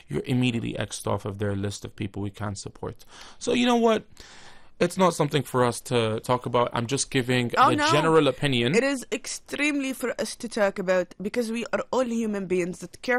you're immediately X'd off of their list of people we can support. So you know what? It's not something for us to talk about. I'm just giving general opinion. It is extremely for us to talk about because we are all human beings that care